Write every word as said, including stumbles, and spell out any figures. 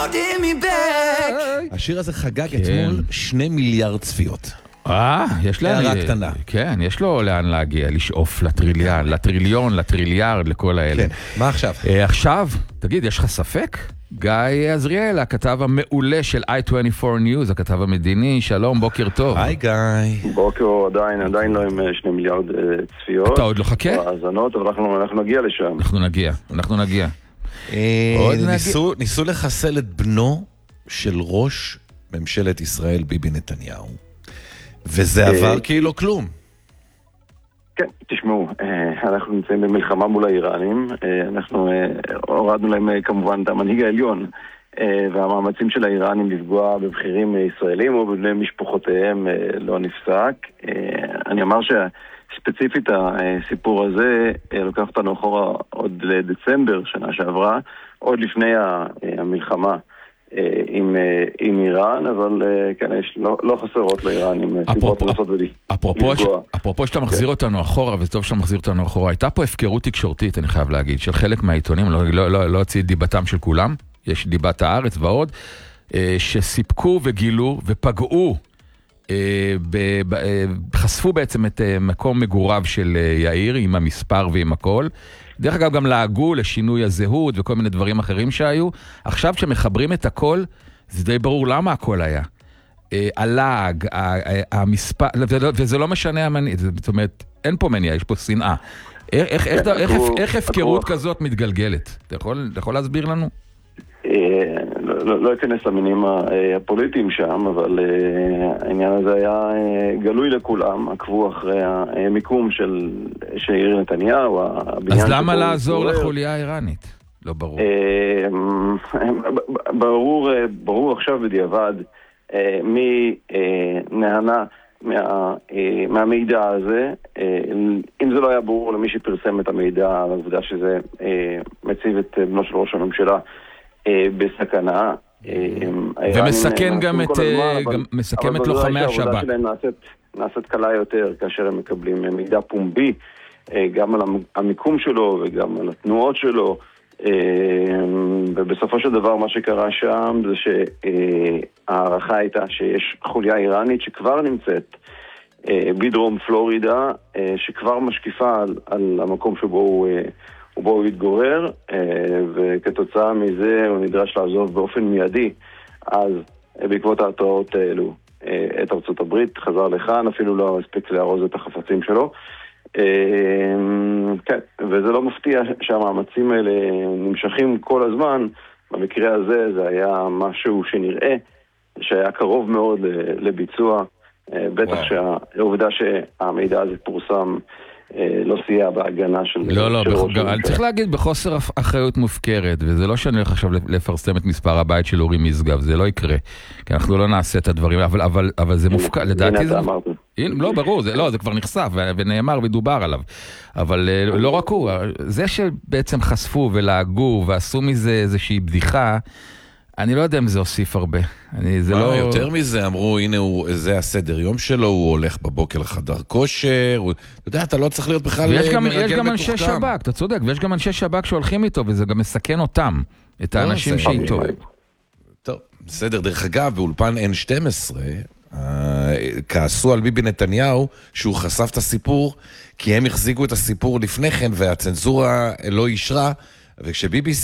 השיר הזה חגג אתמול שני מיליארד צפיות. אה, יש לה... הערה קטנה. כן, יש לו לאן להגיע, לשאוף לטריליאן, לטריליון, לטריליארד, לכל האלה. כן, מה עכשיו? עכשיו, תגיד, יש לך ספק? גיא עזריאל, הכתב המעולה של איי עשרים וארבע News, הכתב המדיני, שלום, בוקר טוב. היי גיא. בוקר עדיין, עדיין לא עם שני מיליארד צפיות. אתה עוד לא חכה? האזנות, אבל אנחנו, אנחנו נגיע לשם. אנחנו נגיע, אנחנו נגיע. ניסו, ניסו לחסל את בנו של ראש ממשלת ישראל ביבי נתניהו, וזה עבר כאילו כלום. כן, תשמעו, אנחנו נמצאים במלחמה מול האיראנים, אנחנו הורדנו להם כמובן את המנהיג העליון, והמאמצים של האיראנים לפגוע בבחירים ישראלים או בבני משפחותיהם לא נפסק. אני אמר שספציפית הסיפור הזה לוקח אותנו אחורה עוד לדצמבר שנה שעברה, עוד לפני המלחמה עם, עם איראן, אבל כן, יש, לא, לא חסרות לאיראן עם סיבות לנסות ולפגוע. אפרופו שאתה מחזיר אותנו אחורה, וטוב שאתה מחזיר אותנו אחורה, הייתה פה הפקרות תקשורתית, אני חייב להגיד, של חלק מהעיתונים, לא, לא, לא, לא הציע דיבתם של כולם, יש דיבת הארץ ועוד, שסיפקו וגילו ופגעו, חשפו בעצם את מקום מגוריו של יאיר, עם המספר ועם הכל, דרך אגב גם לעגו לשינוי הזהות וכל מיני דברים אחרים שהיו. עכשיו כשמחברים את הכל, זה די ברור למה הכל היה. הלעג, המספר, וזה לא משנה המניע, זאת אומרת, אין פה מניע, יש פה שנאה. איך הפקרות כזאת מתגלגלת? אתה יכול להסביר לנו? לא אכנס למינים הפוליטיים שם, אבל העניין הזה היה גלוי לכולם, עקבו אחרי המיקום של יאיר נתניהו. אז למה לעזור לחוליה האיראנית? לא ברור. ברור עכשיו בדיעבד מי נהנה מהמידע הזה. אם זה לא היה ברור למי שפרסם את המידע, על העובדה שזה מציב את בנו של ראש הממשלה בסכנה. ומסכן גם את מסכם את לוחמי השב"כ. העבודה שלהם נעשית קלה יותר כאשר הם מקבלים מידע פומבי גם על המיקום שלו וגם על התנועות שלו, ובסופו של דבר מה שקרה שם זה שהערכה הייתה שיש חוליה איראנית שכבר נמצאת בדרום פלורידה, שכבר משקיפה על, על המקום שבו הוא ובו הוא התגורר, וכתוצאה מזה הוא נדרש לעזוב באופן מיידי. אז בעקבות ההתראות האלו את ארצות הברית, חזר לכאן, אפילו לא הספיק לארוז את החפצים שלו. כן, וזה לא מפתיע שהמאמצים האלה נמשכים כל הזמן. במקרה הזה זה היה משהו שנראה שהיה קרוב מאוד לביצוע, בטח שהעובדה שהמידע הזה פורסם לא סייע בהגנה של... לא, לא, אני צריך להגיד בחוסר אחריות מופקרת, וזה לא שאני הולך עכשיו לפרסם את מספר הבית של אורי משגב, זה לא יקרה, כי אנחנו לא נעשה את הדברים, אבל זה מופקר, לדעתי זה... לא, ברור, זה כבר נחשף ונאמר ודובר עליו, אבל לא רק הוא, זה שבעצם חשפו ולהגו ועשו מזה איזושהי בדיחה, אני לא יודע אם זה הוסיף הרבה. מה, יותר מזה, אמרו, הנה, זה הסדר יום שלו, הוא הולך בבוקר לחדר כושר, אתה יודע, אתה לא צריך להיות בכלל מרגל מתוחכם. ויש גם אנשי שב"כ, אתה צודק, ויש גם אנשי שב"כ שהולכים איתו, וזה גם מסכן אותם, את האנשים שאיתו. טוב, בסדר, דרך אגב, באולפן אן שתים עשרה, כעסו על ביבי נתניהו, שהוא חשף את הסיפור, כי הם החזיקו את הסיפור לפני כן, והצנזורה לא אישרה, וכשביבי